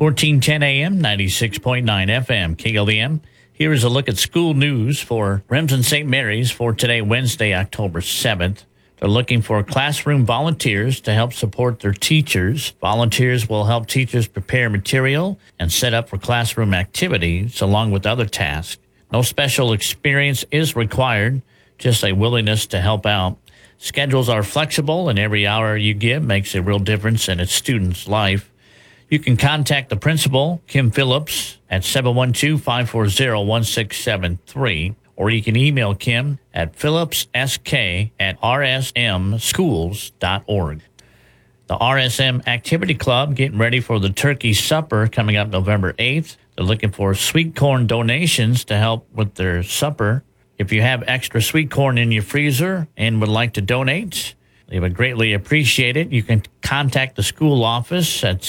1410 AM, 96.9 FM, KLDM. Here is a look at school news for Remsen St. Mary's for today, Wednesday, October 7th. They're looking for classroom volunteers to help support their teachers. Volunteers will help teachers prepare material and set up for classroom activities along with other tasks. No special experience is required, just a willingness to help out. Schedules are flexible, and every hour you give makes a real difference in a student's life. You can contact the principal, Kim Phillips, at 712-540-1673, or you can email Kim at phillipssk@rsmschools.org. The RSM Activity Club getting ready for the turkey supper coming up November 8th. They're looking for sweet corn donations to help with their supper. If you have extra sweet corn in your freezer and would like to donate, they would greatly appreciate it. You can contact the school office at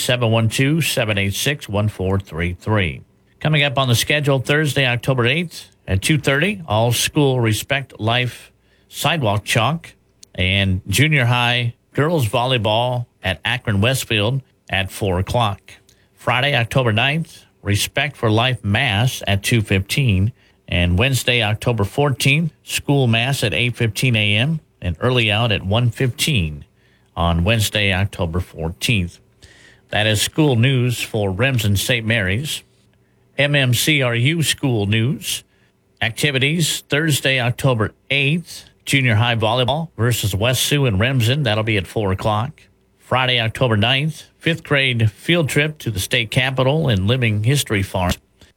712-786-1433. Coming up on the schedule Thursday, October 8th at 2:30, all school Respect Life sidewalk chalk and junior high girls volleyball at Akron Westfield at 4 o'clock. Friday, October 9th, Respect for Life Mass at 2:15. And Wednesday, October 14th, school mass at 8:15 a.m. and early out at 1:15 on Wednesday, October 14th. That is school news for Remsen St. Mary's. MMCRU school news. Activities Thursday, October 8th, junior high volleyball versus West Sioux and Remsen. That'll be at 4 o'clock. Friday, October 9th, 5th grade field trip to the state capitol and Living History Farm.